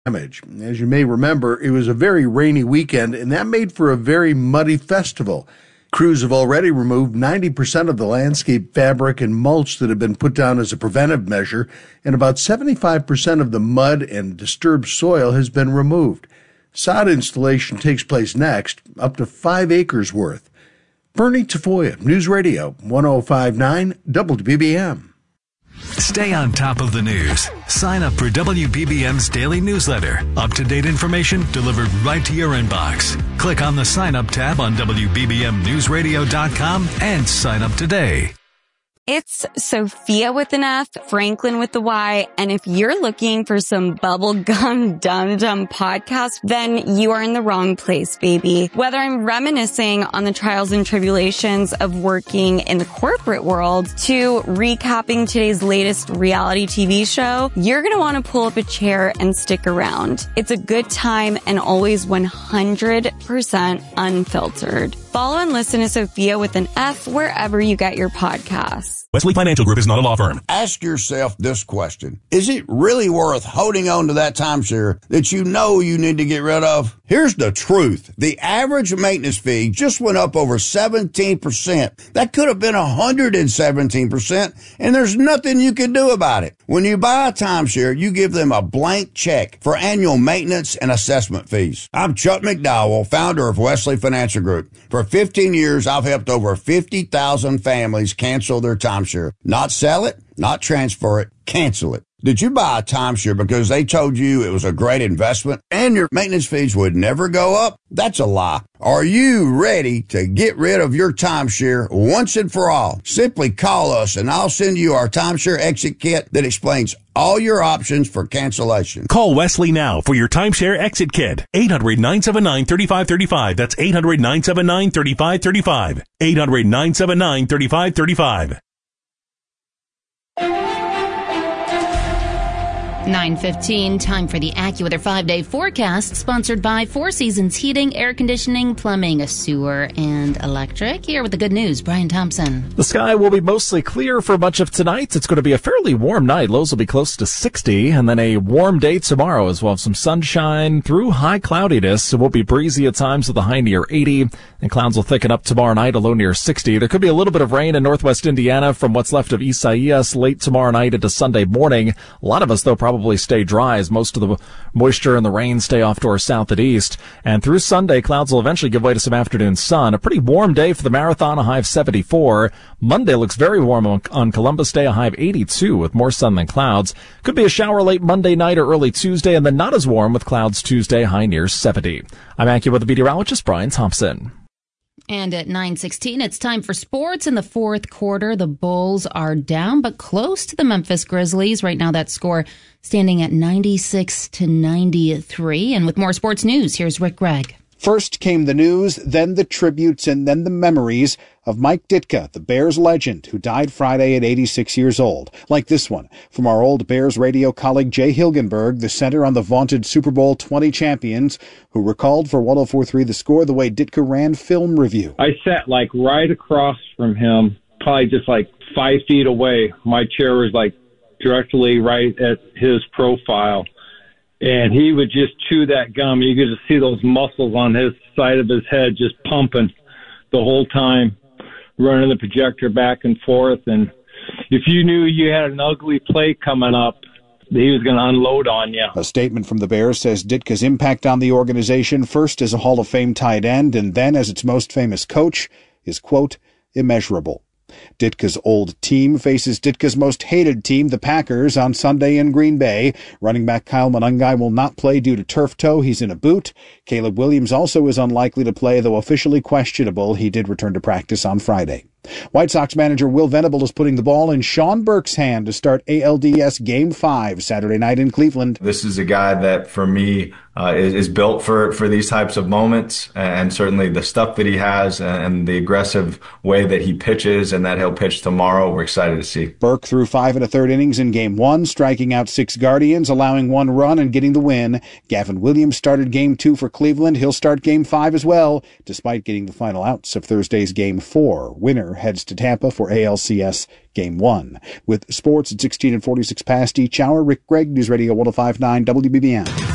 damage. As you may remember, it was a very rainy weekend, and that made for a very muddy festival. Crews have already removed 90% of the landscape fabric and mulch that had been put down as a preventive measure, and about 75% of the mud and disturbed soil has been removed. Sod installation takes place next, up to 5 acres worth. Bernie Tafoya, News Radio 105.9 WBBM. Stay on top of the news. Sign up for WBBM's daily newsletter. Up-to-date information delivered right to your inbox. Click on the Sign Up tab on WBBMNewsRadio.com and sign up today. It's Sophia with an F, Franklin with the Y, and if you're looking for some bubblegum dum-dum podcast, then you are in the wrong place, baby. Whether I'm reminiscing on the trials and tribulations of working in the corporate world to recapping today's latest reality TV show, you're going to want to pull up a chair and stick around. It's a good time and always 100% unfiltered. Follow and listen to Sophia with an F wherever you get your podcasts. Wesley Financial Group is not a law firm. Ask yourself this question. Is it really worth holding on to that timeshare that you know you need to get rid of? Here's the truth. The average maintenance fee just went up over 17%. That could have been 117%, and there's nothing you can do about it. When you buy a timeshare, you give them a blank check for annual maintenance and assessment fees. I'm Chuck McDowell, founder of Wesley Financial Group. For 15 years, I've helped over 50,000 families cancel their timeshare. Not sell it, not transfer it, cancel it. Did you buy a timeshare because they told you it was a great investment and your maintenance fees would never go up? That's a lie. Are you ready to get rid of your timeshare once and for all? Simply call us and I'll send you our timeshare exit kit that explains all your options for cancellation. Call Wesley now for your timeshare exit kit. 800-979-3535. That's 800-979-3535. 800-979-3535. 9:15, time for the AccuWeather 5-day forecast, sponsored by Four Seasons Heating, Air Conditioning, Plumbing, Sewer, and Electric. Here with the good news, Brian Thompson. The sky will be mostly clear for much of tonight. It's going to be a fairly warm night. Lows will be close to 60, and then a warm day tomorrow as well. Some sunshine through high cloudiness. It will be breezy at times with a high near 80, and clouds will thicken up tomorrow night, a low near 60. There could be a little bit of rain in northwest Indiana from what's left of Isaias late tomorrow night into Sunday morning. A lot of us, though, probably stay dry as most of the moisture and the rain stay off to our south and east. And through Sunday, clouds will eventually give way to some afternoon sun. A pretty warm day for the marathon, a high of 74. Monday looks very warm on Columbus Day, a high of 82 with more sun than clouds. Could be a shower late Monday night or early Tuesday, and then not as warm with clouds Tuesday, high near 70. I'm AccuWeather meteorologist Brian Thompson. And at 9:16, it's time for sports. In the fourth quarter, the Bulls are down, but close to the Memphis Grizzlies. Right now, that score standing at 96-93. And with more sports news, here's Rick Gregg. First came the news, then the tributes, and then the memories of Mike Ditka, the Bears legend, who died Friday at 86 years old. Like this one from our old Bears radio colleague Jay Hilgenberg, the center on the vaunted Super Bowl 20 champions, who recalled for 104.3 The Score the way Ditka ran film review. I sat like right across from him, probably just like 5 feet away. My chair was like directly right at his profile. And he would just chew that gum. You could just see those muscles on his side of his head just pumping the whole time, running the projector back and forth. And if you knew you had an ugly play coming up, he was going to unload on you. A statement from the Bears says Ditka's impact on the organization, first as a Hall of Fame tight end and then as its most famous coach, is, quote, immeasurable. Ditka's old team faces Ditka's most hated team, the Packers, on Sunday in Green Bay. Running back Kyle Monangai will not play due to turf toe. He's in a boot. Caleb Williams also is unlikely to play, though officially questionable. He did return to practice on Friday. White Sox manager Will Venable is putting the ball in Sean Burke's hand to start ALDS Game 5 Saturday night in Cleveland. This is a guy that, for me, is built for these types of moments, and certainly the stuff that he has and the aggressive way that he pitches and that he'll pitch tomorrow, we're excited to see. Burke threw 5 1/3 innings in Game 1, striking out 6 Guardians, allowing 1 run and getting the win. Gavin Williams started Game 2 for Cleveland. He'll start Game 5 as well, despite getting the final outs of Thursday's Game 4. Winner heads to Tampa for ALCS Game 1. With sports at 16 and 46 past each hour, Rick Gregg, News Radio 105.9 WBBM.